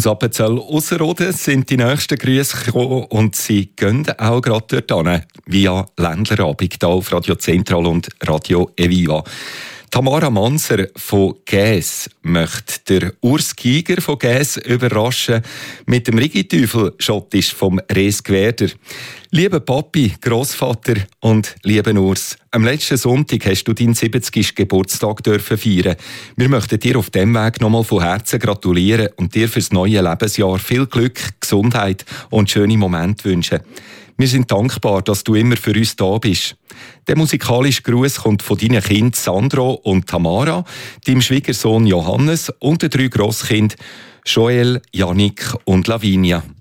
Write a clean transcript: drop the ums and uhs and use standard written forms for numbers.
Aus Appenzell Ausserrhoden sind die nächsten Grüße gekommen und sie gehen auch gerade dort hin, via Ländlerabend hier auf Radio Zentral und Radio Eviva. Tamara Manser von Gäs möchte der Urs Giger von Gäs überraschen mit dem Rigitüfel schottisch vom Res Gwerder. Lieber Papi, Grossvater und lieber Urs, am letzten Sonntag hast du deinen 70. Geburtstag feiern. Wir möchten dir auf dem Weg nochmal von Herzen gratulieren und dir fürs neue Lebensjahr viel Glück, Gesundheit und schöne Momente wünschen. Wir sind dankbar, dass du immer für uns da bist. Der musikalische Gruß kommt von deinen Kindern Sandro und Tamara, deinem Schwiegersohn Johannes und den 3 Grosskindern Joel, Jannik und Lavinia.